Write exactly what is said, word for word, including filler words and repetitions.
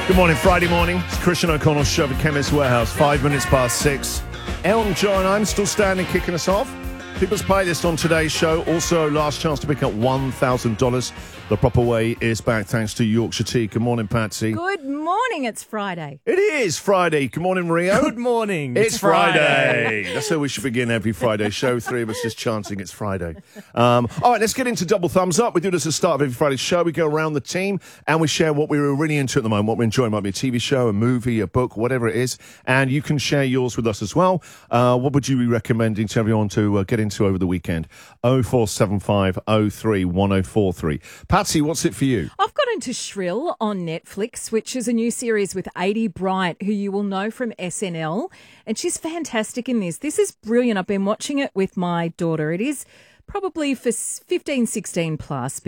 Good morning, Friday morning. It's Christian O'Connell's show at Chemist Warehouse, five minutes past six. Elton John, I'm still standing, kicking us off. People's playlist on today's show. Also, last chance to pick up one thousand dollars. The proper way is back thanks to Yorkshire Tea. Good morning, Patsy. Good morning. It's Friday. It is Friday. Good morning, Rio. Good morning. It's, It's Friday. Friday. That's how we should begin every Friday show. Three of us just chanting it's Friday. Um, all right, let's get into double thumbs up. We do this at the start of every Friday show. We go around the team and we share what we're really into at the moment, what we're enjoying. It might be a T V show, a movie, a book, whatever it is. And you can share yours with us as well. Uh, what would you be recommending to everyone to uh, get into over the weekend? oh four seven five oh three one oh four three. Patsy, what's it for you? I've got into Shrill on Netflix, which is a new series with Adie Bright, who you will know from S N L. And she's fantastic in this. This is brilliant. I've been watching it with my daughter. It is probably for fifteen, sixteen plus.